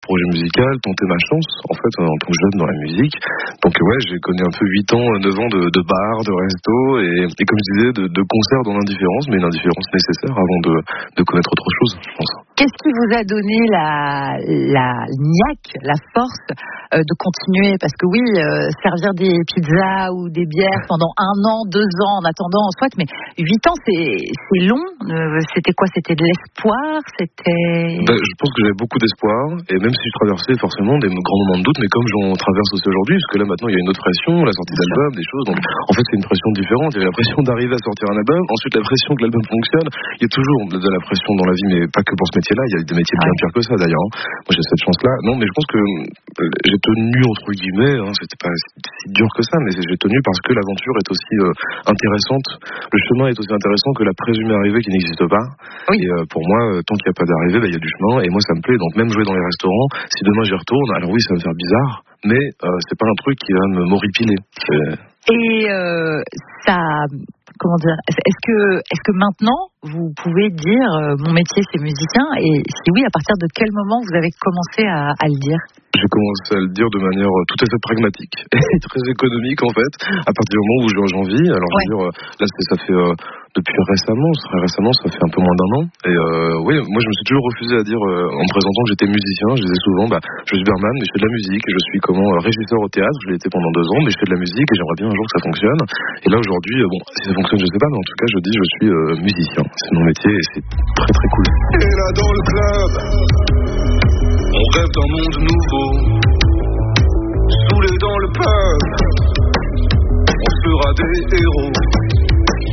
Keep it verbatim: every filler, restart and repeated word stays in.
projet musical, tenter ma chance, en fait, en tant que jeune dans la musique. Donc ouais, j'ai connu un peu huit ans, neuf ans de, de bars, de restos, et, et comme je disais, de, de concerts dans l'indifférence, mais une indifférence nécessaire avant de, de connaître autre chose, je pense. Qu'est-ce qui vous a donné la, la niaque, la force euh, de continuer? Parce que oui, euh, servir des pizzas ou des bières pendant un an, deux ans en attendant, soit, mais huit ans, c'est, c'est long. Euh, c'était quoi? C'était de l'espoir? C'était... Ben, je pense que j'avais beaucoup d'espoir, et même si je traversais forcément des grands moments de doute, mais comme j'en traverse aussi aujourd'hui, parce que là maintenant il y a une autre pression, la sortie d'album, des choses, donc en fait c'est une pression différente. Il y a la pression d'arriver à sortir un album, ensuite la pression que l'album fonctionne. Il y a toujours de la pression dans la vie, mais pas que pour ce métier-là, il y a des métiers bien pires que ça d'ailleurs. Moi j'ai cette chance-là. Non, mais je pense que j'ai tenu entre guillemets, hein, c'était pas si dur que ça, mais j'ai tenu parce que l'aventure est aussi euh, intéressante, le chemin est aussi intéressant que la présumée arrivée qui n'existe pas. Oui. Et euh, pour moi, euh, tant qu'il n'y a pas d'arrivée, bah, il y a du chemin, et moi ça me plaît. Donc même jouer dans les restaurants, si demain j'y retourne, alors oui ça va me faire bizarre, mais euh, c'est pas un truc qui va me m'horripiler. C'est... Et euh, ça, comment dire, est-ce que, est-ce que maintenant vous pouvez dire euh, mon métier c'est musicien, et si oui, à partir de quel moment vous avez commencé à, à le dire? J'ai commencé à le dire de manière tout à fait pragmatique et très économique en fait, à partir du moment où j'en vis. Alors ouais. Je veux dire, là ça fait euh, depuis récemment, très récemment, ça fait un peu moins d'un an. Et euh, oui, moi je me suis toujours refusé à dire, euh, en me présentant que j'étais musicien, je disais souvent, bah, je suis Berman, mais je fais de la musique, et je suis comment euh, régisseur au théâtre, je l'ai été pendant deux ans, mais je fais de la musique et j'aimerais bien un jour que ça fonctionne. Et là aujourd'hui, euh, bon, si ça fonctionne, je sais pas, mais en tout cas, je dis, je suis euh, musicien. C'est mon métier et c'est très très cool. Et là dans le club, on rêve d'un monde nouveau. Saoulés dans le pub, on sera des héros.